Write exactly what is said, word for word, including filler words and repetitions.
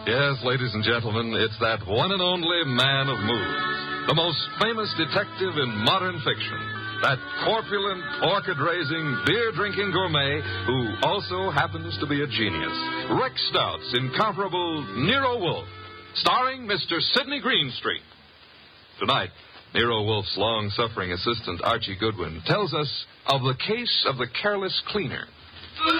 Yes, ladies and gentlemen, it's that one and only man of moods, the most famous detective in modern fiction, that corpulent, orchid-raising, beer-drinking gourmet who also happens to be a genius. Rex Stout's incomparable Nero Wolfe, starring Mister Sidney Greenstreet. Tonight, Nero Wolfe's long-suffering assistant, Archie Goodwin, tells us of the case of the careless cleaner.